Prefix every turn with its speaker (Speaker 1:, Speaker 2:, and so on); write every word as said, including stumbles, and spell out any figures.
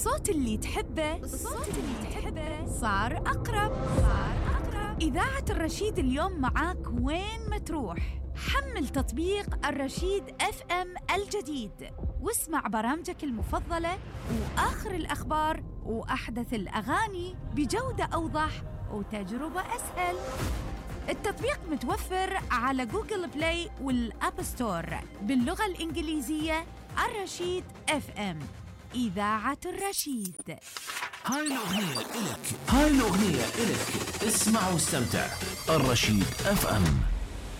Speaker 1: الصوت اللي تحبه الصوت اللي تحبه صار أقرب صار أقرب إذاعة الرشيد اليوم معاك وين ما تروح. حمل تطبيق الرشيد اف ام الجديد واسمع برامجك المفضلة وآخر الأخبار وأحدث الأغاني بجودة أوضح وتجربة أسهل. التطبيق متوفر على جوجل بلاي والأب ستور باللغة الإنجليزية. الرشيد اف ام، إذاعة الرشيد.
Speaker 2: هاي الأغنية إلك، هاي الأغنية إلك، اسمع واستمتع. الرشيد اف ام.